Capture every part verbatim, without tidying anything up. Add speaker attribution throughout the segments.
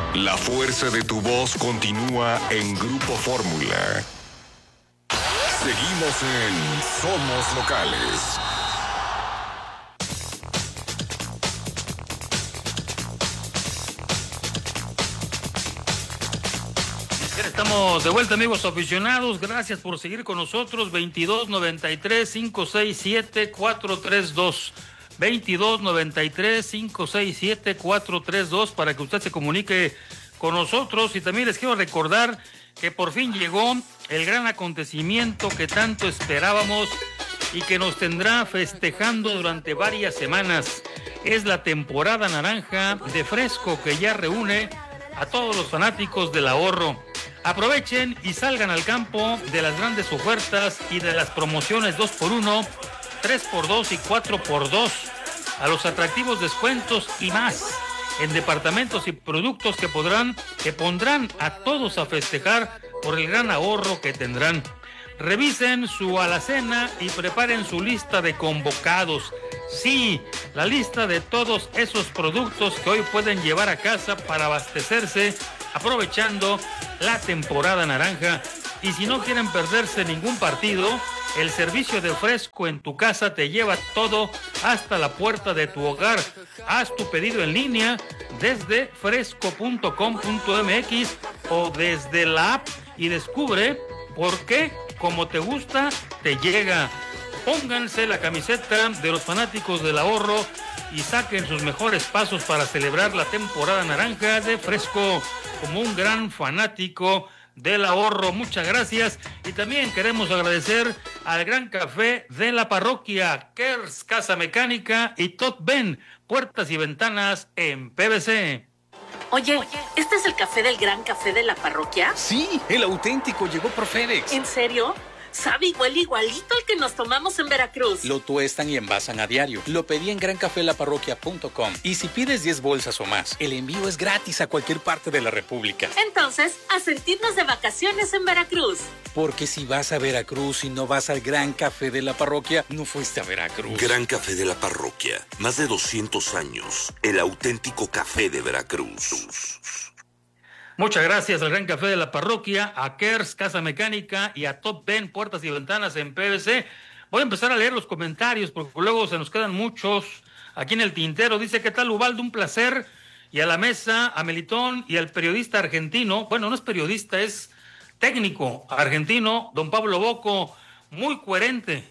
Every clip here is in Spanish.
Speaker 1: La fuerza de tu voz continúa en Grupo Fórmula. Seguimos en Somos Locales.
Speaker 2: Estamos de vuelta, amigos aficionados. Gracias por seguir con nosotros. veintidós noventa y tres, cinco seis siete, cuatro tres dos. veintidós noventa y tres, cinco seis siete, cuatro tres dos para que usted se comunique con nosotros. Y también les quiero recordar que por fin llegó el gran acontecimiento que tanto esperábamos y que nos tendrá festejando durante varias semanas. Es la temporada naranja de Fresco, que ya reúne a todos los fanáticos del ahorro. Aprovechen y salgan al campo de las grandes ofertas y de las promociones dos por uno, tres por dos y cuatro por dos, a los atractivos descuentos y más en departamentos y productos que podrán, que pondrán a todos a festejar por el gran ahorro que tendrán. Revisen su alacena y preparen su lista de convocados. Sí, la lista de todos esos productos que hoy pueden llevar a casa para abastecerse, aprovechando la temporada naranja. Y si no quieren perderse ningún partido, el servicio de Fresco en tu casa te lleva todo hasta la puerta de tu hogar. Haz tu pedido en línea desde fresco punto com punto m x o desde la app y descubre por qué, como te gusta, te llega. Pónganse la camiseta de los fanáticos del ahorro y saquen sus mejores pasos para celebrar la temporada naranja de Fresco como un gran fanático del ahorro. Muchas gracias. Y también queremos agradecer al Gran Café de la Parroquia, Kers Casa Mecánica y Tot Ben, puertas y ventanas en P V C.
Speaker 3: Oye, ¿este es el café del Gran Café de la Parroquia?
Speaker 4: Sí, el auténtico llegó por FedEx.
Speaker 3: ¿En serio? Sabe igual igualito al que nos tomamos en Veracruz.
Speaker 4: Lo tuestan y envasan a diario. Lo pedí en gran café la parroquia punto com. Y si pides diez bolsas o más, el envío es gratis a cualquier parte de la República.
Speaker 3: Entonces, a sentirnos de vacaciones en Veracruz.
Speaker 4: Porque si vas a Veracruz y no vas al Gran Café de la Parroquia, no fuiste a Veracruz.
Speaker 5: Gran Café de la Parroquia. Más de doscientos años. El auténtico café de Veracruz.
Speaker 2: Muchas gracias al Gran Café de la Parroquia, a Kers Casa Mecánica y a Top Ben, puertas y ventanas en P V C. Voy a empezar a leer los comentarios porque luego se nos quedan muchos aquí en el tintero. Dice, ¿qué tal, Ubaldo? Un placer. Y a la mesa, a Melitón y al periodista argentino, bueno, no es periodista, es técnico argentino, don Pablo Bocco, muy coherente.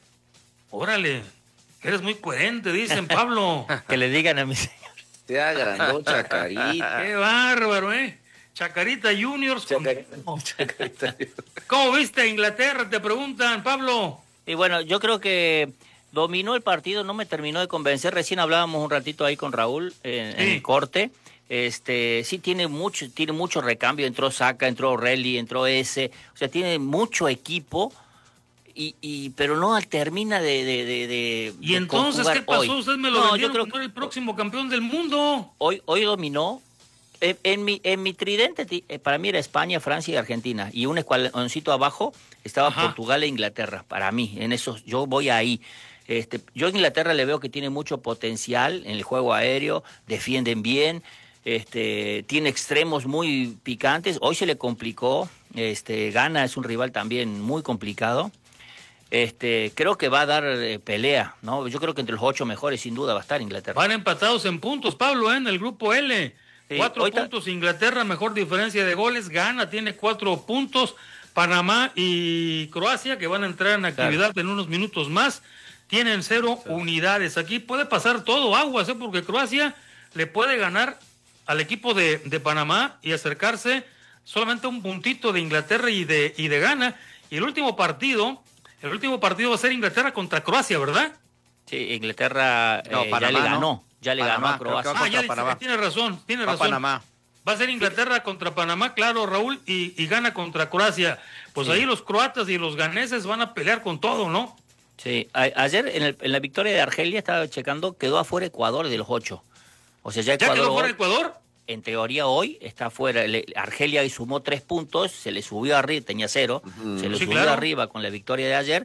Speaker 2: Órale, eres muy coherente, dicen, Pablo.
Speaker 6: Que le digan a mi señor.
Speaker 7: Te agrandó Chacarita.
Speaker 2: Qué bárbaro, ¿eh? Chacarita Juniors.
Speaker 7: Chacarita. Chacarita.
Speaker 2: ¿Cómo viste a Inglaterra? Te preguntan, Pablo.
Speaker 6: Y bueno, yo creo que dominó el partido, no me terminó de convencer. Recién hablábamos un ratito ahí con Raúl en, sí. en el corte. Este, sí tiene mucho, tiene mucho recambio. Entró Saka, entró O'Reilly, entró ese. O sea, tiene mucho equipo. Y, y pero no termina de, de, de, de
Speaker 2: ¿Y entonces qué pasó?
Speaker 6: Hoy.
Speaker 2: Usted me lo
Speaker 6: no,
Speaker 2: vendieron
Speaker 6: yo creo
Speaker 2: como que... el próximo campeón del mundo.
Speaker 6: Hoy, hoy dominó. En, en, mi, en mi tridente, para mí era España, Francia y Argentina. Y un escaloncito abajo estaba Ajá. Portugal e Inglaterra. Para mí, en esos, yo voy ahí. Este, yo a Inglaterra le veo que tiene mucho potencial en el juego aéreo, defienden bien, este, tiene extremos muy picantes. Hoy se le complicó. Este, Ghana es un rival también muy complicado. Este, creo que va a dar eh, pelea, ¿no? Yo creo que entre los ocho mejores, sin duda, va a estar Inglaterra.
Speaker 2: Van empatados en puntos, Pablo, ¿eh? En el grupo L. Sí, cuatro ahorita... puntos Inglaterra, mejor diferencia de goles. Ghana tiene cuatro puntos. Panamá y Croacia, que van a entrar en actividad claro. en unos minutos más, tienen cero sí. unidades. Aquí puede pasar todo, aguas, ¿eh? Porque Croacia le puede ganar al equipo de, de Panamá y acercarse solamente a un puntito de Inglaterra y de, y de Ghana. Y el último partido, el último partido va a ser Inglaterra contra Croacia, ¿verdad?
Speaker 6: Sí, Inglaterra eh, no, Panamá, ya le ganó. No. Ya le
Speaker 7: Panamá,
Speaker 6: ganó a Croacia.
Speaker 2: Ah, ya le, tiene razón, tiene razón.
Speaker 7: Panamá.
Speaker 2: Va a ser Inglaterra contra Panamá, claro, Raúl, y, y gana contra Croacia. Pues sí. Ahí los croatas y los ganeses van a pelear con todo, ¿no?
Speaker 6: Sí, a, ayer en, el, en la victoria de Argelia, estaba checando, quedó afuera Ecuador de los ocho. O sea, ya Ecuador...
Speaker 2: ¿Ya quedó fuera Ecuador?
Speaker 6: En teoría hoy está fuera. Le, Argelia y sumó tres puntos, se le subió arriba, tenía cero, uh-huh. se le sí, subió claro. arriba con la victoria de ayer.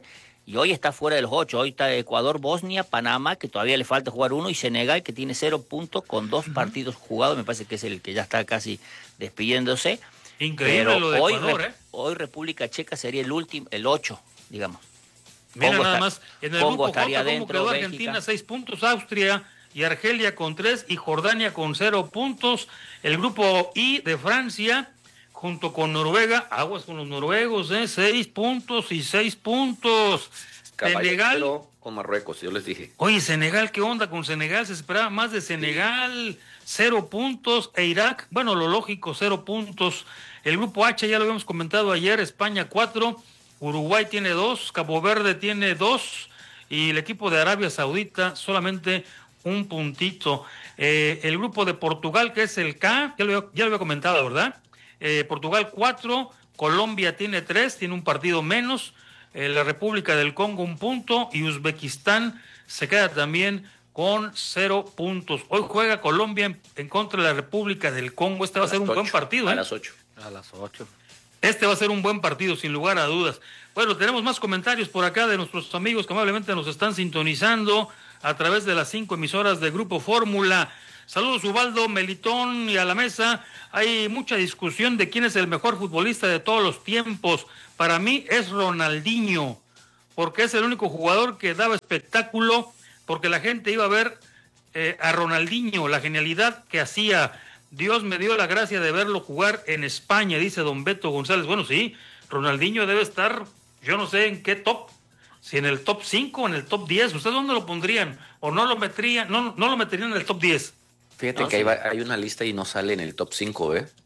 Speaker 6: Y hoy está fuera de los ocho. Hoy está Ecuador, Bosnia, Panamá, que todavía le falta jugar uno, y Senegal, que tiene cero puntos con dos uh-huh. partidos jugados. Me parece que es el que ya está casi despidiéndose.
Speaker 2: Increíble
Speaker 6: Pero
Speaker 2: lo de
Speaker 6: hoy,
Speaker 2: Ecuador, ¿eh?
Speaker 6: Hoy República Checa sería el último, el ocho, digamos.
Speaker 2: Mira
Speaker 6: Congo
Speaker 2: nada
Speaker 6: está,
Speaker 2: más, en el
Speaker 6: Congo
Speaker 2: grupo J,
Speaker 6: estaría
Speaker 2: ¿cómo
Speaker 6: dentro,
Speaker 2: quedó
Speaker 6: Bélgica.
Speaker 2: Argentina? Seis puntos, Austria y Argelia con tres y Jordania con cero puntos. El grupo I de Francia, junto con Noruega, aguas con los noruegos, ¿eh? Seis puntos y seis puntos. Senegal
Speaker 7: con Marruecos, yo les dije.
Speaker 2: Oye, Senegal, ¿qué onda con Senegal? Se esperaba más de Senegal, cero puntos, e Irak, bueno, lo lógico, cero puntos. El grupo H, ya lo habíamos comentado ayer, España cuatro, Uruguay tiene dos, Cabo Verde tiene dos, y el equipo de Arabia Saudita solamente un puntito. Eh, el grupo de Portugal, que es el K, ya lo, ya lo había comentado, ¿verdad? Eh, Portugal cuatro, Colombia tiene tres, tiene un partido menos, eh, la República del Congo un punto, y Uzbekistán se queda también con cero puntos. Hoy juega Colombia en, en contra de la República del Congo. Este va a ser un buen partido, ¿eh?
Speaker 7: A las ocho.
Speaker 6: A las ocho.
Speaker 2: Este va a ser un buen partido, sin lugar a dudas. Bueno, tenemos más comentarios por acá de nuestros amigos que amablemente nos están sintonizando a través de las cinco emisoras de Grupo Fórmula. Saludos, Ubaldo, Melitón y a la mesa. Hay mucha discusión de quién es el mejor futbolista de todos los tiempos. Para mí es Ronaldinho, porque es el único jugador que daba espectáculo, porque la gente iba a ver eh, a Ronaldinho, la genialidad que hacía. Dios me dio la gracia de verlo jugar en España, dice don Beto González. Bueno, sí, Ronaldinho debe estar, yo no sé en qué top, si en el top cinco o en el top diez. ¿Ustedes dónde lo pondrían? ¿O no lo meterían, no, no lo meterían en el top diez?
Speaker 7: Fíjate
Speaker 6: No,
Speaker 7: que
Speaker 6: sí.
Speaker 7: hay, va- hay una lista y no sale en el top cinco, ¿eh?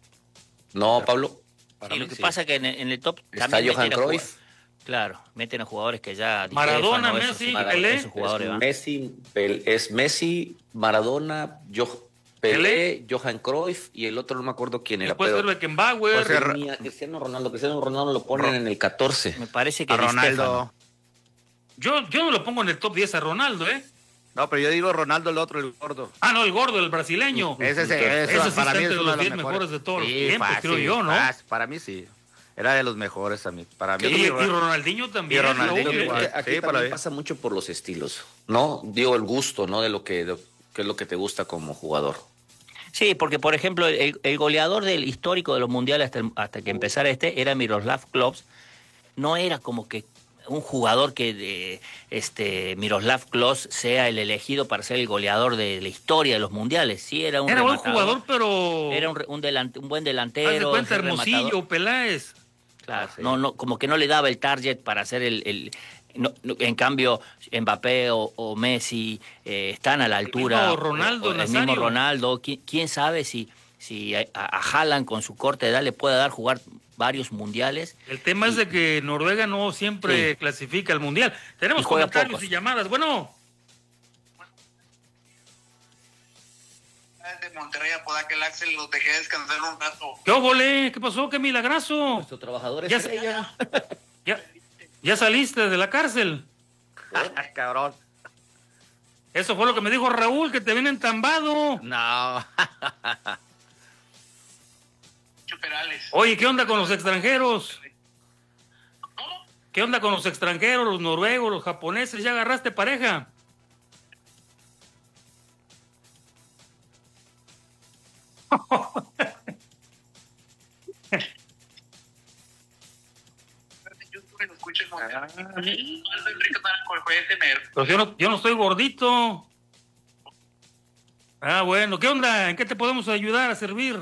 Speaker 7: No, Pablo.
Speaker 6: Y lo que pasa que en el, en el top
Speaker 7: Está
Speaker 6: también
Speaker 7: Johan
Speaker 6: meten a
Speaker 7: Cruyff.
Speaker 6: jugadores- Claro, meten a jugadores que ya...
Speaker 2: Maradona,
Speaker 6: Di Stéfano, esos
Speaker 2: Messi,
Speaker 6: sí,
Speaker 2: Pelé.
Speaker 6: esos jugadores,
Speaker 7: es
Speaker 6: ¿va?
Speaker 7: Messi, Pel- es Messi, Maradona, Jo- Pelé, Johan Cruyff y el otro no me acuerdo quién era.
Speaker 2: Puede ser
Speaker 7: Pero
Speaker 2: Beckenbauer.
Speaker 8: Puede ser-
Speaker 7: tenía Cristiano Ronaldo, Cristiano Ronaldo lo ponen
Speaker 8: Ro-
Speaker 7: en el catorce.
Speaker 6: Me parece que
Speaker 8: A
Speaker 6: Di Stéfano.
Speaker 8: Ronaldo.
Speaker 2: Yo, yo no lo pongo en el top diez a Ronaldo, ¿eh?
Speaker 8: No, pero yo digo Ronaldo, el otro, el gordo.
Speaker 2: Ah, no, el gordo, el brasileño.
Speaker 8: Ese, ese,
Speaker 2: Ese
Speaker 8: ese
Speaker 2: sí
Speaker 8: para
Speaker 2: está
Speaker 8: mí es
Speaker 2: entre
Speaker 8: uno
Speaker 2: los
Speaker 8: de los
Speaker 2: diez
Speaker 8: mejores.
Speaker 2: mejores de todos los
Speaker 8: Sí,
Speaker 2: tiempos,
Speaker 8: fácil,
Speaker 2: creo yo, ¿no?
Speaker 8: fácil. Para mí sí. Era de los mejores a mí. Para mí.
Speaker 2: Y, y
Speaker 8: Ro-
Speaker 2: Ronaldinho también.
Speaker 8: Y Ronaldinho
Speaker 2: Raúl, ¿eh?
Speaker 8: igual.
Speaker 7: Aquí
Speaker 8: Sí, para
Speaker 7: también
Speaker 8: bien.
Speaker 7: pasa mucho por los estilos, ¿no? Digo, el gusto, ¿no? De lo que, de qué es lo que te gusta como jugador.
Speaker 6: Sí, porque por ejemplo el, el goleador del histórico de los mundiales hasta, el- hasta que empezara este era Miroslav Klose. No era como que un jugador que de, este Miroslav Klose sea el elegido para ser el goleador de la historia de los mundiales. Sí, era un
Speaker 2: Era buen
Speaker 6: rematador,
Speaker 2: jugador, pero...
Speaker 6: era un, re- un, delante- un buen
Speaker 2: Haz de
Speaker 6: delantero.
Speaker 2: cuenta,
Speaker 6: ese rematador.
Speaker 2: Hermosillo, Peláez.
Speaker 6: Claro,
Speaker 7: Ah, sí.
Speaker 6: no, no, como que no le daba el target para hacer el... el no, no, en cambio, Mbappé o, o Messi eh, están a la altura.
Speaker 2: mismo Ronaldo,
Speaker 6: o- o el
Speaker 2: Nazario.
Speaker 6: mismo Ronaldo. ¿Quién, quién sabe si, si a, a Haaland con su corta edad le puede dar jugar varios mundiales?
Speaker 2: El tema es de que Noruega no siempre
Speaker 6: Sí.
Speaker 2: clasifica al Mundial. Tenemos
Speaker 6: Y juega
Speaker 2: comentarios
Speaker 6: pocos.
Speaker 2: y llamadas. Bueno,
Speaker 9: De Monterrey a Podaca, el Axel los dejé descansar un rato.
Speaker 2: ¿qué óvole? ¿Qué pasó? ¿Qué milagrazo?
Speaker 7: Nuestro trabajador
Speaker 2: Ya,
Speaker 7: estrella.
Speaker 2: ya, ya saliste de la cárcel.
Speaker 8: Cabrón.
Speaker 2: Eso fue lo que me dijo Raúl, que te viene entambado.
Speaker 8: No.
Speaker 9: Chuperales.
Speaker 2: Oye, ¿qué onda con los extranjeros? ¿Qué onda con los extranjeros, los noruegos, los japoneses? ¿Ya agarraste pareja?
Speaker 9: YouTube lo escucho en Monterrey. No es Enrique Naranjo, puede tener.
Speaker 2: Pero yo no, yo no estoy gordito. Ah, bueno. ¿Qué onda? ¿En qué te podemos ayudar a servir?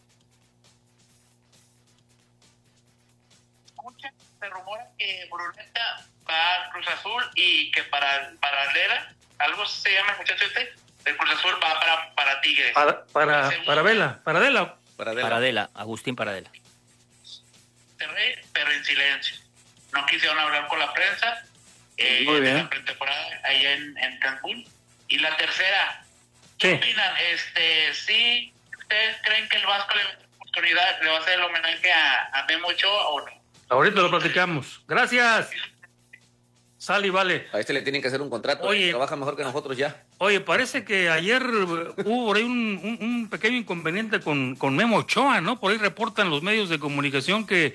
Speaker 9: Escucha, se rumora que Bruneta va a Cruz Azul y que para, para Herrera, algo se llama el muchacho este, el Cruz Azul va para, para Tigres.
Speaker 2: Para, para, para Vela, para Vela.
Speaker 7: Para Adela.
Speaker 6: Paradela, Agustín Paradela.
Speaker 9: Monterrey, pero en silencio. No quisieron hablar con la prensa. Eh,
Speaker 8: Muy bien.
Speaker 9: En la pretemporada allá en, en Cancún. Y la tercera, ¿qué
Speaker 2: Sí.
Speaker 9: opinan? Este, ¿sí ustedes creen que el Vasco le va a dar oportunidad, le va a hacer el homenaje a, a Memo Ochoa o no?
Speaker 2: Ahorita lo platicamos. Gracias. Sal y vale.
Speaker 7: A este le tienen que hacer un contrato.
Speaker 2: Oye.
Speaker 7: Trabaja mejor que nosotros ya.
Speaker 2: Oye, parece que ayer eh, hubo por ahí un, un- un pequeño inconveniente con, con Memo Ochoa, ¿no? Por ahí reportan los medios de comunicación que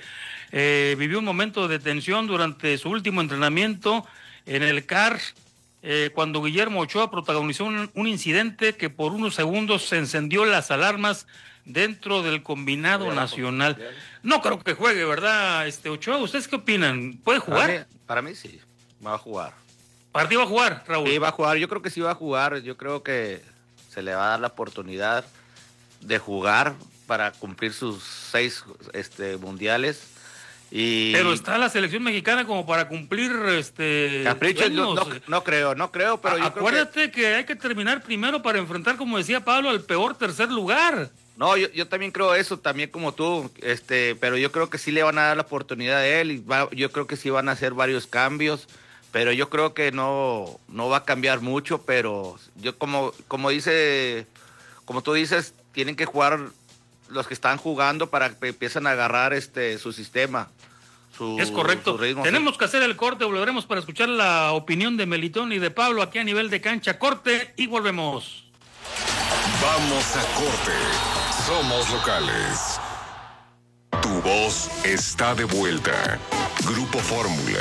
Speaker 2: eh, vivió un momento de tensión durante su último entrenamiento en el C A R, eh, cuando Guillermo Ochoa protagonizó un, un incidente que por unos segundos se encendió las alarmas dentro del combinado nacional. No creo que juegue, ¿verdad, este Ochoa? ¿Ustedes qué opinan? ¿Puede jugar?
Speaker 8: Para mí, para mí sí, va a jugar.
Speaker 2: ¿Para ti va a jugar, Raúl?
Speaker 8: Sí, va a jugar. Yo creo que sí va a jugar. Yo creo que se le va a dar la oportunidad de jugar para cumplir sus seis este, mundiales. Y...
Speaker 2: Pero está la selección mexicana como para cumplir este
Speaker 8: Capricho, no, no, no creo, no creo, pero yo
Speaker 2: acuérdate
Speaker 8: creo que...
Speaker 2: que hay que terminar primero para enfrentar, como decía Pablo, al peor tercer lugar.
Speaker 8: No, yo, yo también creo eso, también como tú, este, pero yo creo que sí le van a dar la oportunidad a él y va, yo creo que sí van a hacer varios cambios, pero yo creo que no, no va a cambiar mucho, pero yo como, como dice, como tú dices, tienen que jugar los que están jugando para que empiecen a agarrar este su sistema. Su,
Speaker 2: es correcto.
Speaker 8: Su ritmo,
Speaker 2: Tenemos
Speaker 8: sí.
Speaker 2: que hacer el corte, volveremos para escuchar la opinión de Melitón y de Pablo aquí a nivel de cancha. Corte y volvemos.
Speaker 1: Vamos a corte. Somos locales. Tu voz está de vuelta. Grupo Fórmula.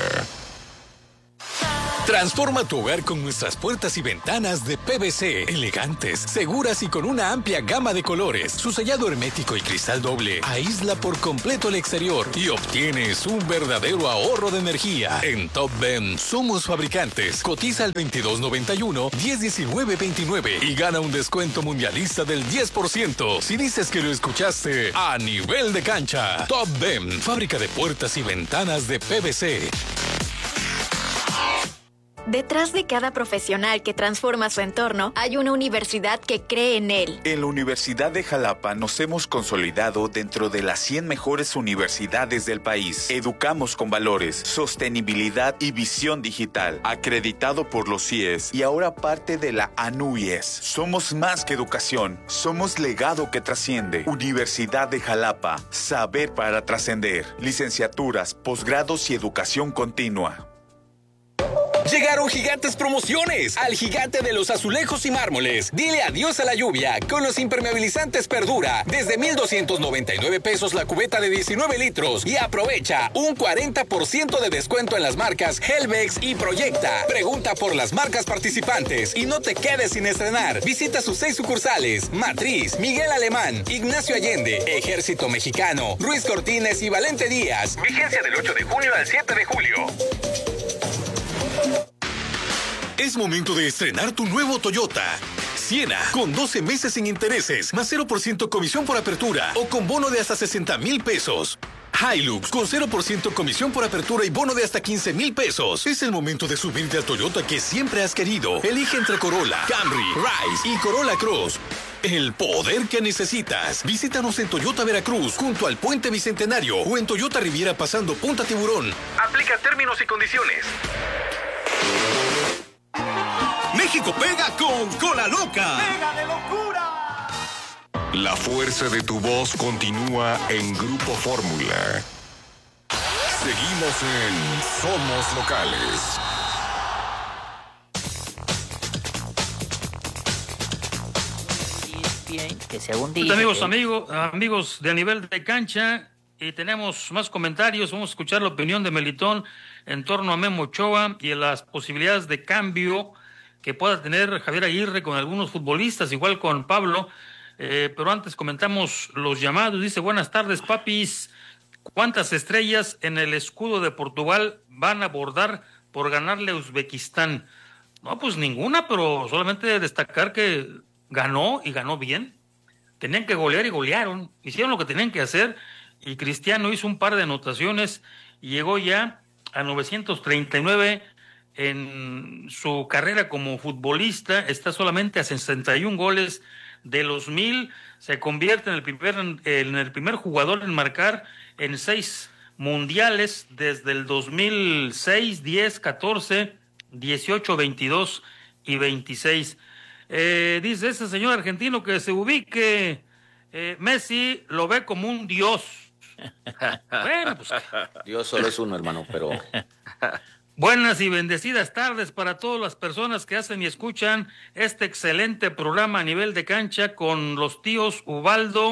Speaker 10: Transforma tu hogar con nuestras puertas y ventanas de P V C, elegantes, seguras y con una amplia gama de colores. Su sellado hermético y cristal doble aísla por completo el exterior y obtienes un verdadero ahorro de energía. En Top Ben somos fabricantes. Cotiza al veintidós noventa y uno, diez diecinueve veintinueve y gana un descuento mundialista del diez por ciento si dices que lo escuchaste a nivel de cancha. Top Ben, fábrica de puertas y ventanas de P V C.
Speaker 11: Detrás de cada profesional que transforma su entorno, hay una universidad que cree en él.
Speaker 12: En la Universidad de Jalapa nos hemos consolidado dentro de las cien mejores universidades del país. Educamos con valores, sostenibilidad y visión digital. Acreditado por los C I E S y ahora parte de la A N U Y E S. Somos más que educación, somos legado que trasciende. Universidad de Jalapa, saber para trascender. Licenciaturas, posgrados y educación continua.
Speaker 10: Llegaron gigantes promociones al gigante de los azulejos y mármoles. Dile adiós a la lluvia con los impermeabilizantes Perdura. Desde mil doscientos noventa y nueve pesos la cubeta de diecinueve litros. Y aprovecha un cuarenta por ciento de descuento en las marcas Helvex y Proyecta. Pregunta por las marcas participantes y no te quedes sin estrenar. Visita sus seis sucursales: Matriz, Miguel Alemán, Ignacio Allende, Ejército Mexicano, Ruiz Cortines y Valente Díaz. Vigencia del ocho de junio al siete de julio. Es momento de estrenar tu nuevo Toyota Siena, con doce meses sin intereses, más cero por ciento comisión por apertura o con bono de hasta sesenta mil pesos. Hilux, con cero por ciento comisión por apertura y bono de hasta quince mil pesos. Es el momento de subirte al Toyota que siempre has querido. Elige entre Corolla, Camry, Rise y Corolla Cross. El poder que necesitas. Visítanos en Toyota Veracruz, junto al Puente Bicentenario, o en Toyota Riviera pasando Punta Tiburón. Aplica términos y condiciones.
Speaker 13: México pega con Cola Loca.
Speaker 1: ¡Pega de locura! La fuerza de tu voz continúa en Grupo Fórmula. Seguimos en Somos Locales.
Speaker 6: Bien, que según
Speaker 2: dice, amigos, amigos, amigos de A Nivel de Cancha, y tenemos más comentarios. Vamos a escuchar la opinión de Melitón en torno a Memo Ochoa y en las posibilidades de cambio que pueda tener Javier Aguirre con algunos futbolistas, igual con Pablo. Eh, pero antes comentamos los llamados. Dice: buenas tardes, papis. ¿Cuántas estrellas en el escudo de Portugal van a bordar por ganarle a Uzbekistán? No, pues ninguna, pero solamente destacar que ganó y ganó bien. Tenían que golear y golearon. Hicieron lo que tenían que hacer y Cristiano hizo un par de anotaciones y llegó ya a novecientos treinta y nueve en su carrera como futbolista. Está solamente a sesenta y un goles de los mil. Se convierte en el primer, en el primer jugador en marcar en seis mundiales desde el dos mil seis, diez, catorce, dieciocho, veintidós y veintiséis. Eh, dice ese señor argentino que se ubique. eh, Messi lo ve como un dios. Bueno, pues
Speaker 7: Dios solo es uno, hermano, pero...
Speaker 2: buenas y bendecidas tardes para todas las personas que hacen y escuchan este excelente programa A Nivel de Cancha con los tíos Ubaldo,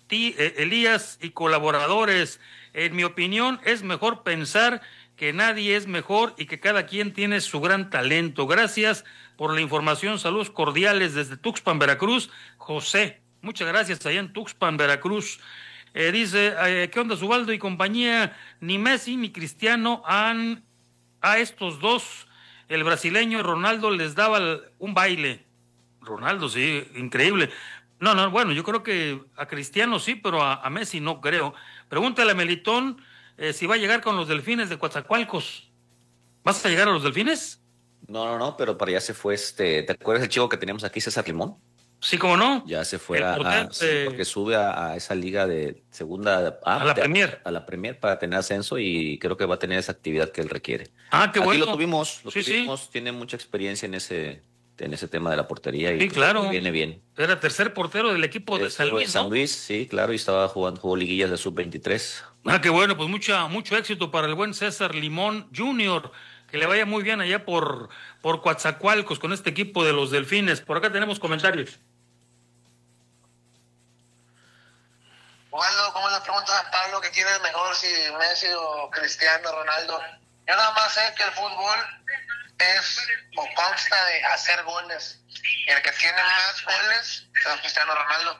Speaker 2: T. Elías y colaboradores. En mi opinión, es mejor pensar que nadie es mejor y que cada quien tiene su gran talento. Gracias por la información. Saludos cordiales desde Tuxpan, Veracruz. José, muchas gracias allá en Tuxpan, Veracruz. Eh, dice, eh, ¿qué onda, Zubaldo y compañía? Ni Messi ni Cristiano han... A estos dos, el brasileño Ronaldo les daba un baile. Ronaldo, sí, increíble. No, no, bueno, yo creo que a Cristiano sí, pero a, a Messi no creo. Pregúntale a Melitón eh, si va a llegar con los Delfines de Coatzacoalcos. ¿Vas a llegar a los Delfines?
Speaker 7: No, no, no, pero para allá se fue este... ¿Te acuerdas del chico que teníamos aquí, César Limón?
Speaker 2: Sí, ¿cómo no?
Speaker 7: Ya se fue
Speaker 2: El
Speaker 7: a,
Speaker 2: portero,
Speaker 7: a- sí,
Speaker 2: eh,
Speaker 7: porque sube a, a esa liga de segunda A,
Speaker 2: A la
Speaker 7: de-
Speaker 2: Premier.
Speaker 7: a la Premier para tener ascenso y creo que va a tener esa actividad que él requiere.
Speaker 2: Ah, qué
Speaker 7: Aquí
Speaker 2: bueno.
Speaker 7: lo tuvimos, lo
Speaker 2: Sí, sí.
Speaker 7: tuvimos, tiene mucha experiencia en ese en ese tema de la portería y
Speaker 2: Sí, claro.
Speaker 7: viene bien.
Speaker 2: Era tercer portero del equipo de San
Speaker 7: Estuvo en
Speaker 2: Luis,
Speaker 7: San
Speaker 2: ¿no?
Speaker 7: Luis, sí, claro, y estaba jugando, jugó liguillas de sub veintitrés.
Speaker 2: Ah, qué bueno, pues mucha, mucho éxito para el buen César Limón junior Que le vaya muy bien allá por, por Coatzacoalcos con este equipo de los Delfines. Por acá tenemos comentarios.
Speaker 14: Osvaldo, ¿cómo le preguntas a Pablo que quién es mejor, si Messi o Cristiano Ronaldo? Yo nada más sé que el fútbol es o consta de hacer goles. Y el que tiene más goles es Cristiano Ronaldo.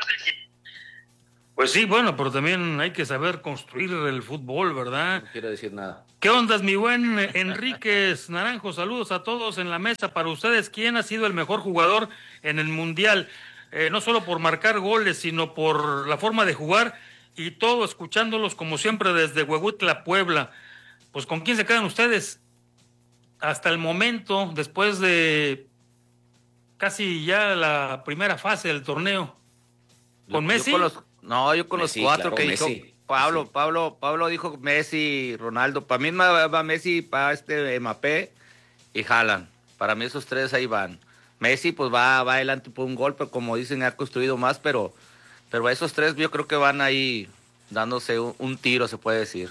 Speaker 2: Pues sí, bueno, pero también hay que saber construir el fútbol, ¿verdad?
Speaker 7: No quiero decir nada.
Speaker 2: ¿Qué ondas, mi buen Enríquez Naranjo? Saludos a todos en la mesa. Para ustedes, ¿quién ha sido el mejor jugador en el Mundial? Eh, no solo por marcar goles, sino por la forma de jugar y todo, escuchándolos como siempre desde Huehuetla, Puebla. Pues, ¿con quién se quedan ustedes? Hasta el momento, después de casi ya la primera fase del torneo. ¿Con
Speaker 8: Yo-
Speaker 2: Messi?
Speaker 8: yo con los- no, yo con
Speaker 7: Messi,
Speaker 8: los cuatro
Speaker 7: claro,
Speaker 8: que
Speaker 7: Messi.
Speaker 8: dijo Pablo, Pablo, Pablo dijo Messi, Ronaldo. Para mí va, va Messi, para este Mbappé y Haaland. Para mí esos tres ahí van. Messi pues va, va adelante por un gol, pero como dicen ha construido más, pero, pero esos tres yo creo que van ahí dándose un, un tiro, se puede decir.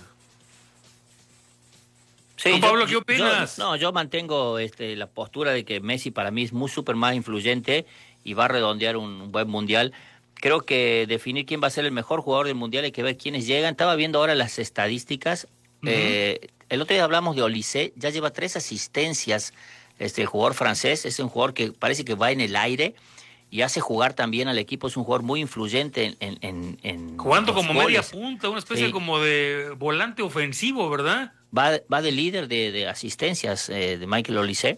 Speaker 6: Sí,
Speaker 2: Don
Speaker 6: yo-
Speaker 2: Pablo, ¿qué
Speaker 6: yo-
Speaker 2: opinas?
Speaker 6: yo- no, yo mantengo este, la postura de que Messi para mí es muy súper más influyente y va a redondear un, un buen mundial. Creo que definir quién va a ser el mejor jugador del mundial hay que ver quiénes llegan. Estaba viendo ahora las estadísticas.
Speaker 2: Ujú.
Speaker 6: Eh, el otro día hablamos de Olise, ya lleva tres asistencias. Este, el jugador francés es un jugador que parece que va en el aire y hace jugar también al equipo. Es un jugador muy influyente en, en, en- en
Speaker 2: Jugando
Speaker 6: los
Speaker 2: como media
Speaker 6: goles.
Speaker 2: punta, una especie
Speaker 6: Sí.
Speaker 2: como de volante ofensivo, ¿verdad?
Speaker 6: Va, va de líder de, de asistencias eh, de Michael Olise.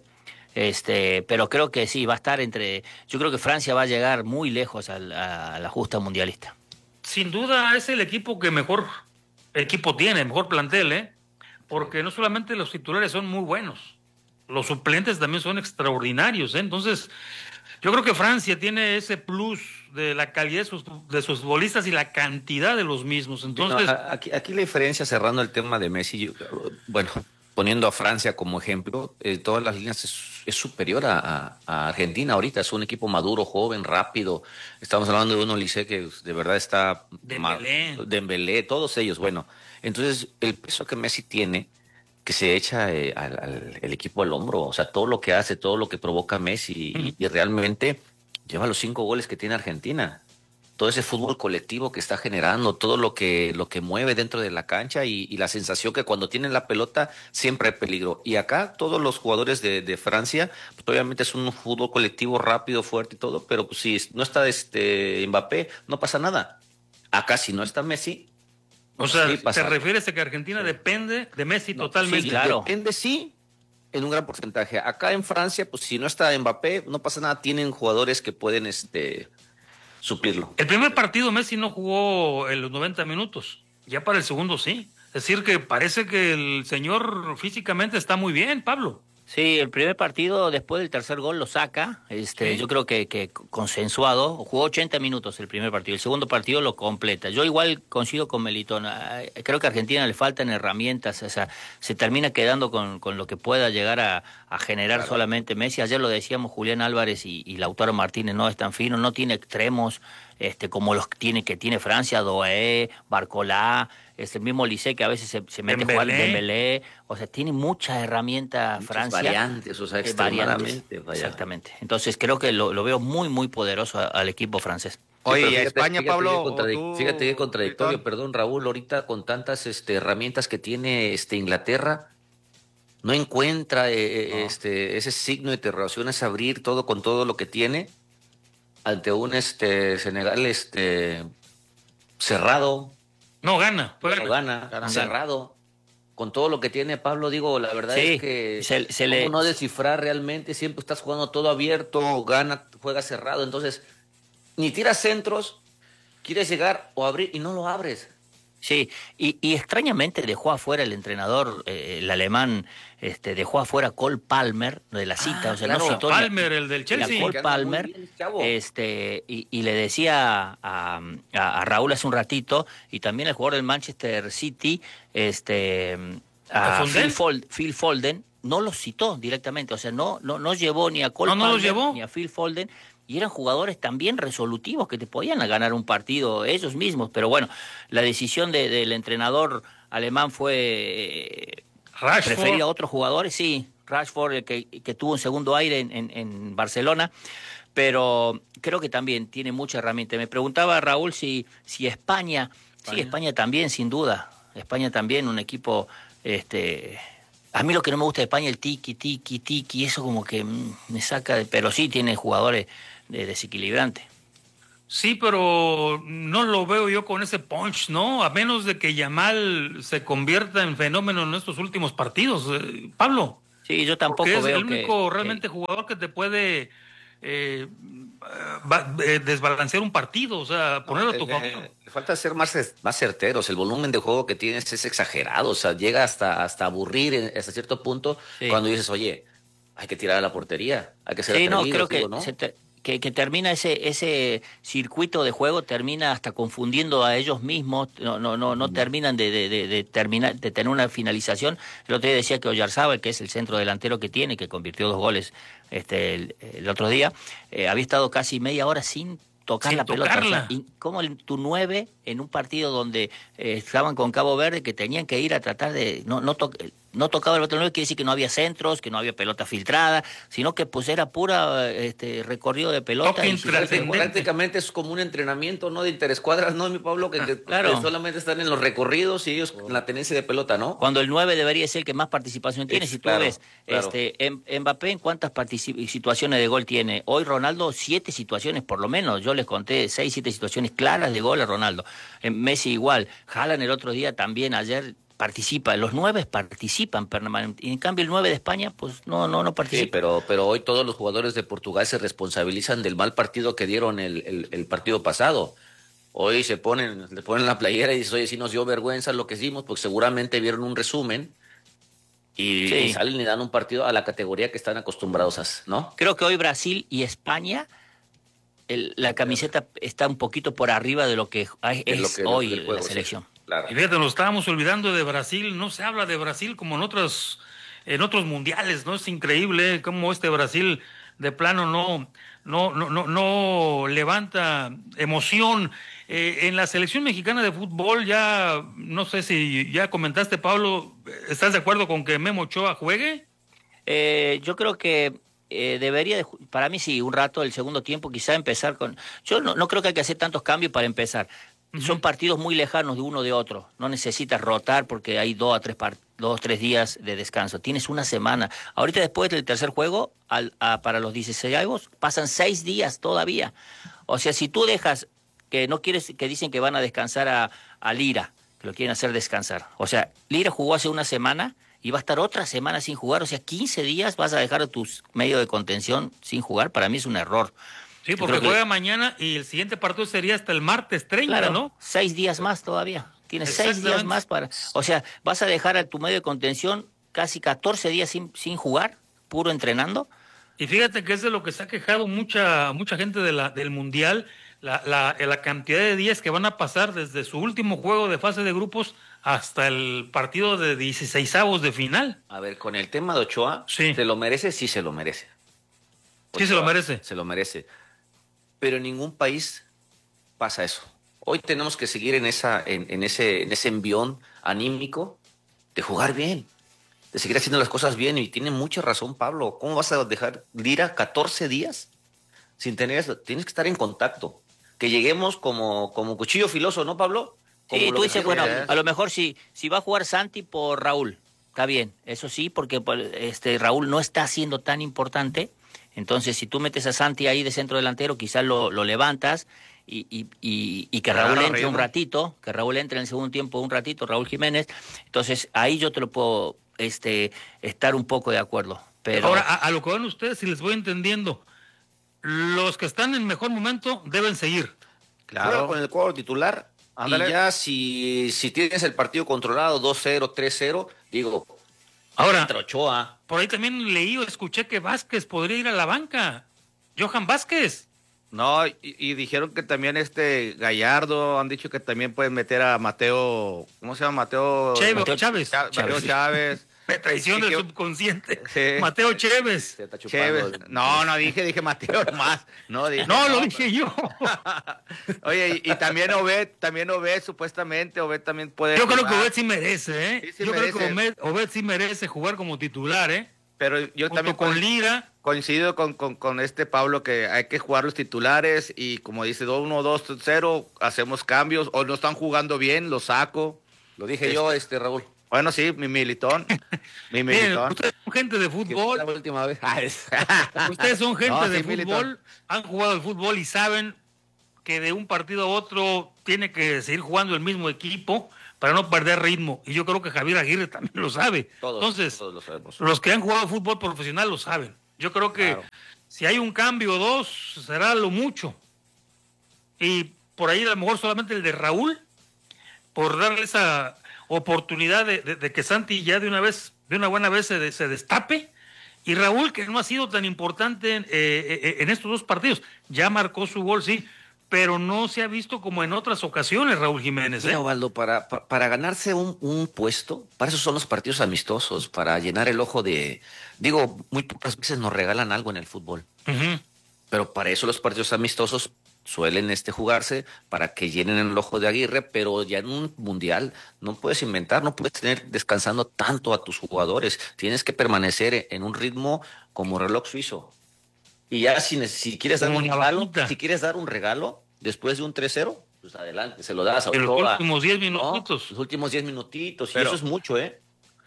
Speaker 6: Este, pero creo que sí, va a estar entre... Yo creo que Francia va a llegar muy lejos al- a, a la justa mundialista.
Speaker 2: Sin duda es el equipo que mejor equipo tiene, mejor plantel, ¿eh? Porque no solamente los titulares son muy buenos, los suplentes también son extraordinarios, ¿eh? Entonces, yo creo que Francia tiene ese plus de la calidad de sus, de sus futbolistas y la cantidad de los mismos. Entonces,
Speaker 7: No, a- aquí, aquí la diferencia, cerrando el tema de Messi, yo- bueno, poniendo a Francia como ejemplo, eh, todas las líneas es, es superior a, a- a Argentina ahorita. Es un equipo maduro, joven, rápido. Estamos hablando de un Olise que de verdad está...
Speaker 2: Dembélé.
Speaker 7: ma- Dembélé, todos ellos. Bueno, entonces el peso que Messi tiene, que se echa eh, al, al- el equipo al hombro, o sea, todo lo que hace, todo lo que provoca Messi y, y realmente lleva los cinco goles que tiene Argentina. Todo ese fútbol colectivo que está generando, todo lo que, lo que mueve dentro de la cancha y, y la sensación que cuando tienen la pelota siempre hay peligro. Y acá todos los jugadores de, de Francia, pues obviamente es un fútbol colectivo rápido, fuerte y todo, pero pues si no está este Mbappé, no pasa nada. Acá si no está Messi,
Speaker 2: o sea,
Speaker 7: sí pasa.
Speaker 2: ¿te refieres a que Argentina depende de Messi totalmente?
Speaker 7: Sí, claro. Depende, sí, en un gran porcentaje. Acá en Francia, pues si no está Mbappé, no pasa nada. Tienen jugadores que pueden este, suplirlo.
Speaker 2: El primer partido Messi no jugó en los noventa minutos, ya para el segundo sí. Es decir, que parece que el señor físicamente está muy bien, Pablo.
Speaker 6: Sí, el primer partido, después del tercer gol, lo saca. Este,
Speaker 2: Sí.
Speaker 6: Yo creo que, que consensuado. Jugó ochenta minutos el primer partido. El segundo partido lo completa. Yo igual coincido con Melitón. Ah, Creo que a Argentina le faltan herramientas. O sea, se termina quedando con, con lo que pueda llegar a, a generar
Speaker 7: Claro.
Speaker 6: solamente Messi. Ayer lo decíamos, Julián Álvarez y, y Lautaro Martínez no es tan fino, no tiene extremos este, como los que tiene, que tiene Francia, Doé, Barcolá, es el mismo Lisé que a veces se, se mete a jugar
Speaker 2: Dembélé.
Speaker 6: Dembélé. O sea, tiene muchas herramientas
Speaker 7: Muchas
Speaker 6: Francia.
Speaker 7: variantes, o sea,
Speaker 6: Eh,
Speaker 7: extremadamente, vaya.
Speaker 6: Exactamente. Entonces creo que lo, lo veo muy, muy poderoso a- al equipo francés.
Speaker 8: Oye,
Speaker 7: pero
Speaker 8: ¿y
Speaker 7: fíjate,
Speaker 8: España,
Speaker 7: fíjate
Speaker 8: Pablo,
Speaker 7: qué contradic-
Speaker 8: o tú,
Speaker 7: fíjate qué contradictorio,
Speaker 8: Víctor?
Speaker 7: perdón, Raúl, ahorita con tantas este, herramientas que tiene este, Inglaterra, no encuentra eh,
Speaker 8: No.
Speaker 7: este, ese signo de interrogación, es abrir todo con todo lo que tiene ante un este, Senegal este, cerrado.
Speaker 2: No gana, pues.
Speaker 7: No gana,
Speaker 6: Gana.
Speaker 7: cerrado. Con todo lo que tiene Pablo, digo, la verdad
Speaker 6: Sí,
Speaker 7: es que
Speaker 6: se- se
Speaker 7: ¿cómo
Speaker 6: le-
Speaker 7: no descifrar realmente? Siempre estás jugando todo abierto, gana, juega cerrado, entonces ni tiras centros, quieres llegar o abrir y no lo abres.
Speaker 6: Sí, y, y extrañamente dejó afuera el entrenador, eh, el alemán, este, dejó afuera a Cole Palmer de la cita,
Speaker 7: Ah,
Speaker 6: o sea,
Speaker 7: claro,
Speaker 6: no citó ni a-
Speaker 2: Palmer, el del
Speaker 6: ni a
Speaker 2: Chelsea.
Speaker 6: Cole
Speaker 7: Que anda muy
Speaker 6: Palmer,
Speaker 7: bien, chavo.
Speaker 6: este, y, y le decía a, a- a Raúl hace un ratito, y también el jugador del Manchester City, este,
Speaker 2: ¿A
Speaker 6: a
Speaker 2: Foden?
Speaker 6: Phil, Fol- Phil Foden, no los citó directamente, o sea, no, no, no llevó ni a Cole
Speaker 2: No, no los
Speaker 6: Palmer
Speaker 2: llevó.
Speaker 6: ni a Phil Foden, y eran jugadores también resolutivos que te podían ganar un partido ellos mismos, pero bueno, la decisión de- del entrenador alemán fue eh,
Speaker 2: Rashford.
Speaker 6: preferir a otros jugadores, sí, Rashford, el que, que tuvo un segundo aire en, en- en Barcelona, pero creo que también tiene mucha herramienta. Me preguntaba Raúl si, si España, sí, España también, sin duda, España también, un equipo, este... A mí lo que no me gusta de España, el tiki, tiki, tiki, eso como que mm, me saca de... Pero sí tiene jugadores de desequilibrantes.
Speaker 2: Sí, pero no lo veo yo con ese punch, ¿no? A menos de que Yamal se convierta en fenómeno en estos últimos partidos, eh, Pablo.
Speaker 6: Sí, yo tampoco
Speaker 2: Porque es
Speaker 6: veo
Speaker 2: el único
Speaker 6: que,
Speaker 2: realmente jugador que te puede eh, va- eh, desbalancear un partido, o sea, ponerlo a tu
Speaker 7: Eh,
Speaker 2: favor.
Speaker 7: eh, le falta ser más, más certeros. El volumen de juego que tienes es exagerado. O sea, llega hasta, hasta aburrir en- hasta cierto punto
Speaker 6: Sí.
Speaker 7: cuando dices, oye, hay que tirar a la portería, hay que ser
Speaker 6: Sí, no,
Speaker 7: atrevidos,
Speaker 6: creo que,
Speaker 7: digo, ¿no?
Speaker 6: se ter- que, que termina ese ese circuito de juego, termina hasta confundiendo a ellos mismos, no no no, no terminan de, de, de, de terminar de tener una finalización. El otro día decía que Oyarzábal, que es el centro delantero que tiene, que convirtió dos goles este el, el otro día, eh, había estado casi media hora sin tocar
Speaker 2: Sin
Speaker 6: la pelota. O sea,
Speaker 2: tocarla.
Speaker 6: y como el, tu nueve en un partido donde eh, estaban con Cabo Verde, que tenían que ir a tratar de no no to- no tocaba el otro nueve, quiere decir que no había centros, que no había pelota filtrada, sino que pues era pura este recorrido de pelota.
Speaker 2: Toque
Speaker 6: y su-
Speaker 2: intrascendente.
Speaker 7: Prácticamente es como un entrenamiento, ¿no? De interescuadras, ¿no, mi Pablo? Que, que-
Speaker 6: Claro.
Speaker 7: que solamente están en los recorridos y ellos con la tenencia de pelota, ¿no?
Speaker 6: Cuando el nueve debería ser el que más participación tiene.
Speaker 7: Es-
Speaker 6: Si tú
Speaker 7: claro,
Speaker 6: ves,
Speaker 7: claro.
Speaker 6: este, Em- Mbappé, ¿en cuántas partici- situaciones de gol tiene? Hoy Ronaldo, siete situaciones por lo menos. Yo les conté seis, siete situaciones claras de gol a Ronaldo. Eh, Messi igual. Haaland el otro día también, ayer participa. Los nueve participan permanentemente. Y en cambio el nueve de España, pues no, no, no
Speaker 7: Sí,
Speaker 6: participa.
Speaker 7: pero, pero hoy todos los jugadores de Portugal se responsabilizan del mal partido que dieron el, el, el partido pasado. Hoy se ponen, le ponen la playera y dicen, oye, sí nos dio vergüenza lo que hicimos, porque seguramente vieron un resumen y,
Speaker 6: Sí.
Speaker 7: y salen y dan un partido a la categoría que están acostumbrados a, ¿no?
Speaker 6: Creo que hoy Brasil y España, el- la camiseta está un poquito por arriba de lo que es
Speaker 7: De lo que- lo
Speaker 6: hoy
Speaker 7: del juego,
Speaker 6: la
Speaker 7: sí.
Speaker 6: selección.
Speaker 7: Claro.
Speaker 2: Y fíjate, nos estábamos olvidando de Brasil, no se habla de Brasil como en otros, en otros mundiales, ¿no? Es increíble cómo este Brasil de plano no, no, no, no, no levanta emoción. Eh, en la selección mexicana de fútbol ya, no sé si ya comentaste, Pablo, ¿estás de acuerdo con que Memo Ochoa juegue?
Speaker 6: Eh, yo creo que eh, debería, de ju- para mí sí, un rato el segundo tiempo, quizá empezar con... Yo no, no creo que hay que hacer tantos cambios para empezar. Son partidos muy lejanos de uno de otro. No necesitas rotar porque hay dos a tres par- dos tres días de descanso. Tienes una semana. Ahorita después del tercer juego, al, a- para los dieciseisavos, pasan seis días todavía. O sea, si tú dejas que no quieres, que dicen que van a descansar a, a Lira, que lo quieren hacer descansar. O sea, Lira jugó hace una semana y va a estar otra semana sin jugar. O sea, quince días vas a dejar a tus medios de contención sin jugar. Para mí es un error.
Speaker 2: Sí,
Speaker 6: Yo
Speaker 2: porque
Speaker 6: creo que-
Speaker 2: juega mañana y el siguiente partido sería hasta el martes treinta,
Speaker 6: Claro,
Speaker 2: ¿no?
Speaker 6: seis días más todavía. Tienes seis días
Speaker 2: Exactamente.
Speaker 6: más para... O sea, vas a dejar a tu medio de contención casi catorce días sin, sin jugar, puro entrenando.
Speaker 2: Y fíjate que es de lo que se ha quejado mucha mucha gente de la, del Mundial, la, la, la cantidad de días que van a pasar desde su último juego de fase de grupos hasta el partido de dieciseisavos de final.
Speaker 7: A ver, con el tema de Ochoa, ¿se lo merece? Sí, se lo merece.
Speaker 2: Sí, se lo merece.
Speaker 7: Se lo merece. Pero en ningún país pasa eso. Hoy tenemos que seguir en, esa, en, en, ese, en ese envión anímico de jugar bien, de seguir haciendo las cosas bien. Y tiene mucha razón Pablo. ¿Cómo vas a dejar Lira catorce días sin tener eso? Tienes que estar en contacto. que lleguemos como, como cuchillo filoso, ¿no, Pablo? Como
Speaker 6: Sí,
Speaker 7: lo
Speaker 6: tú
Speaker 7: que
Speaker 6: dices,
Speaker 7: quiero
Speaker 6: bueno,
Speaker 7: ver.
Speaker 6: a lo mejor si, si va a jugar Santi por Raúl, está bien, eso sí, porque pues, este Raúl no está siendo tan importante, entonces si tú metes a Santi ahí de centro delantero, quizás lo, lo levantas y, y, y, y que
Speaker 8: Claro,
Speaker 6: Raúl entre
Speaker 8: ritmo.
Speaker 6: un ratito, que Raúl entre en el segundo tiempo un ratito, Raúl Jiménez, entonces ahí yo te lo puedo este, estar un poco de acuerdo. Pero
Speaker 2: Ahora, a, a lo que van ustedes, si les voy entendiendo, los que están en mejor momento deben seguir.
Speaker 7: Claro, con el cuadro titular.
Speaker 8: Ándale.
Speaker 7: Y ya si, si tienes el partido controlado dos cero, tres cero, digo,
Speaker 2: Ahora,
Speaker 7: entra Ochoa.
Speaker 2: por ahí también leí o escuché que Vázquez podría ir a la banca. Johan Vázquez.
Speaker 8: No, y, y dijeron que también este Gallardo, han dicho que también pueden meter a Mateo, ¿cómo se llama? Mateo,
Speaker 2: Cheve-
Speaker 8: Mateo
Speaker 2: Chávez.
Speaker 8: Cha- Mateo
Speaker 2: Chávez.
Speaker 8: Chávez.
Speaker 2: Me traiciona
Speaker 8: Sí,
Speaker 2: el
Speaker 8: que-
Speaker 2: subconsciente.
Speaker 8: Sí.
Speaker 2: Mateo Chévez.
Speaker 8: Chévez. No, no dije, dije Mateo nomás. No, dije,
Speaker 2: No, lo dije yo.
Speaker 8: Oye, y, y también Obed, también Obed, supuestamente, Obed también puede
Speaker 2: Yo creo que
Speaker 8: jugar.
Speaker 2: Obed sí merece, ¿eh?
Speaker 8: Sí, sí
Speaker 2: yo
Speaker 8: merece.
Speaker 2: creo que Obed, Obed sí merece jugar como titular, ¿eh?
Speaker 8: Pero yo
Speaker 2: Junto
Speaker 8: también
Speaker 2: con
Speaker 8: coin-
Speaker 2: Lira.
Speaker 8: coincido con, con, con este Pablo que hay que jugar los titulares y como dice uno, dos, cero, hacemos cambios o no están jugando bien, lo saco.
Speaker 7: Lo dije yo, este Raúl.
Speaker 8: Bueno, sí, mi militón. Mi
Speaker 2: Miren,
Speaker 8: militón.
Speaker 2: ustedes son gente de fútbol.
Speaker 7: La última vez.
Speaker 2: Ustedes son gente
Speaker 8: No,
Speaker 2: de
Speaker 8: sí,
Speaker 2: fútbol,
Speaker 8: militón.
Speaker 2: han jugado el fútbol y saben que de un partido a otro tiene que seguir jugando el mismo equipo para no perder ritmo. Y yo creo que Javier Aguirre también lo sabe.
Speaker 7: Todos,
Speaker 2: Entonces,
Speaker 7: todos lo sabemos.
Speaker 2: los que han jugado fútbol profesional lo saben. Yo creo que
Speaker 7: Claro.
Speaker 2: si hay un cambio o dos, será lo mucho. Y por ahí a lo mejor solamente el de Raúl, por darle esa oportunidad de, de- de que Santi ya de una vez, de una buena vez se, de- se destape. Y Raúl, que no ha sido tan importante en, eh, eh, en estos dos partidos, ya marcó su gol, sí, pero no se ha visto como en otras ocasiones, Raúl Jiménez. ¿eh?
Speaker 7: Mira, Osvaldo, para, pa- para ganarse un, un puesto, para eso son los partidos amistosos, para llenar el ojo de... Digo, muy pocas veces nos regalan algo en el fútbol,
Speaker 2: Ujú.
Speaker 7: pero para eso los partidos amistosos suelen este jugarse para que llenen el ojo de Aguirre, pero ya en un mundial no puedes inventar, no puedes tener descansando tanto a tus jugadores, tienes que permanecer en un ritmo como reloj suizo. Y ya si, ne- si quieres dar
Speaker 2: Como
Speaker 7: un
Speaker 2: una
Speaker 7: regalo,
Speaker 2: vaquita.
Speaker 7: si quieres dar un regalo después de un tres cero, pues adelante, se lo das a
Speaker 2: En los
Speaker 7: Ochoa,
Speaker 2: últimos diez
Speaker 7: ¿no?
Speaker 2: minutitos.
Speaker 7: Los últimos diez minutitos, y
Speaker 8: Pero-
Speaker 7: eso es mucho, ¿eh?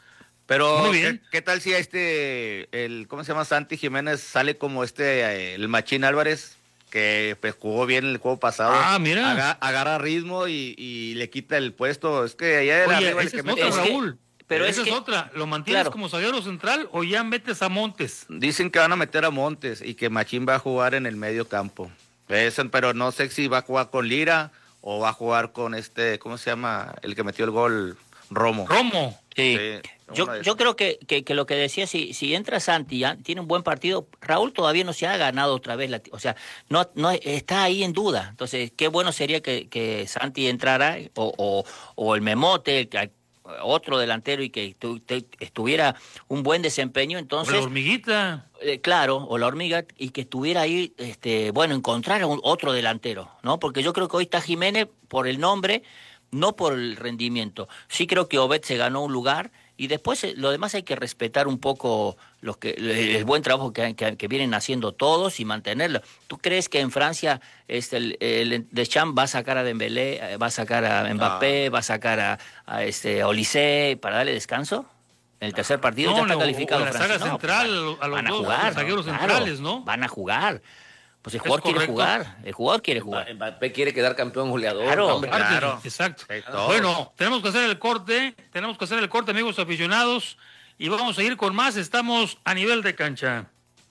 Speaker 8: Pero,
Speaker 2: Muy
Speaker 8: ¿qué,
Speaker 2: bien.
Speaker 8: qué tal si este, el, ¿cómo se llama? Santi Jiménez sale como este, eh, el Machín Álvarez, que pues, jugó bien el juego pasado.
Speaker 2: Ah, mira.
Speaker 8: Aga- agarra ritmo y, y le quita el puesto. Es que allá era
Speaker 2: Oye,
Speaker 8: arriba el
Speaker 2: esa
Speaker 8: que
Speaker 2: es
Speaker 8: mete.
Speaker 2: otra,
Speaker 6: Es que-
Speaker 2: Raúl.
Speaker 6: pero
Speaker 2: esa
Speaker 6: es
Speaker 2: es,
Speaker 6: que-
Speaker 2: otra. ¿Lo mantienes
Speaker 6: claro.
Speaker 2: como zaguero central o ya metes a Montes?
Speaker 8: Dicen que van a meter a Montes y que Machín va a jugar en el medio campo. Eso, pero no sé si va a jugar con Lira o va a jugar con este, ¿cómo se llama? El que metió el gol, Romo.
Speaker 2: Romo.
Speaker 6: Sí.
Speaker 8: Sí,
Speaker 6: Yo,
Speaker 8: uno de
Speaker 6: yo
Speaker 8: esos.
Speaker 6: creo que, que, que lo que decía, si, si entra Santi, ya tiene un buen partido, Raúl todavía no se ha ganado otra vez, la, o sea, no, no está ahí en duda. Entonces, qué bueno sería que, que Santi entrara, o, o, o el Memote, que- otro delantero, y que tu- te- estuviera un buen desempeño.
Speaker 2: O
Speaker 6: Entonces,
Speaker 2: la hormiguita.
Speaker 6: eh, claro, o la hormiga, y que estuviera ahí, este, bueno, encontrar a un- otro delantero, ¿no? Porque yo creo que hoy está Jiménez por el nombre, no por el rendimiento. Sí creo que Obed se ganó un lugar, y después eh, lo demás hay que respetar un poco los que el, el buen trabajo que, que, que vienen haciendo todos y mantenerlo. ¿Tú crees que en Francia este, el, el Deschamps va a sacar a Dembélé, eh, va a sacar a Mbappé, va a sacar a, a este a Olise para darle descanso? En el tercer partido ya
Speaker 2: No,
Speaker 6: está
Speaker 2: no,
Speaker 6: calificado
Speaker 2: o la
Speaker 6: Francia.
Speaker 2: saga
Speaker 6: No,
Speaker 2: central,
Speaker 6: pues,
Speaker 2: a los
Speaker 6: van a
Speaker 2: dos
Speaker 6: jugar,
Speaker 2: zagueros
Speaker 6: claro,
Speaker 2: centrales, ¿no?
Speaker 6: Van a jugar. Pues el
Speaker 2: Es
Speaker 6: jugador quiere
Speaker 2: correcto.
Speaker 6: jugar, el jugador quiere jugar.
Speaker 7: Mbappé quiere quedar campeón goleador.
Speaker 6: Claro,
Speaker 7: hombre.
Speaker 2: Aparte,
Speaker 8: Claro.
Speaker 2: Exacto.
Speaker 8: Sí, todos.
Speaker 2: Bueno, tenemos que hacer el corte, tenemos que hacer el corte, amigos aficionados, y vamos a ir con más. Estamos a nivel de cancha.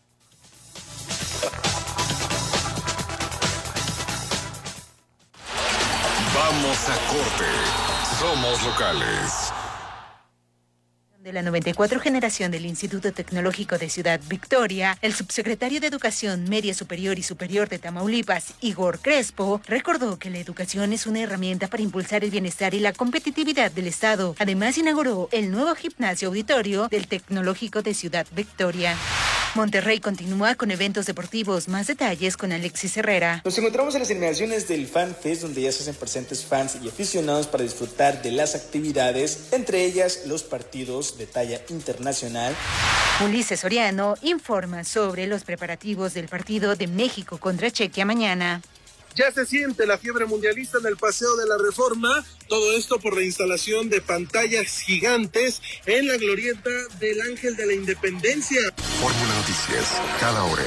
Speaker 1: Vamos a corte. Somos locales.
Speaker 15: De la noventa y cuatro generación del Instituto Tecnológico de Ciudad Victoria, el subsecretario de Educación Media Superior y Superior de Tamaulipas, Igor Crespo, recordó que la educación es una herramienta para impulsar el bienestar y la competitividad del Estado. Además, inauguró el nuevo gimnasio auditorio del Tecnológico de Ciudad Victoria. Monterrey continúa con eventos deportivos. Más detalles con Alexis Herrera.
Speaker 16: Nos encontramos en las inmediaciones del Fan Fest, donde ya se hacen presentes fans y aficionados para disfrutar de las actividades, entre ellas los partidos de talla internacional.
Speaker 15: Ulises Soriano informa sobre los preparativos del partido de México contra Chequia mañana.
Speaker 17: Ya se siente la fiebre mundialista en el Paseo de la Reforma, todo esto por la instalación de pantallas gigantes en la glorieta del Ángel de la Independencia.
Speaker 1: Fórmula Noticias, cada hora.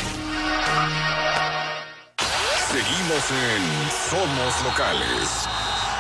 Speaker 1: Seguimos en Somos Locales.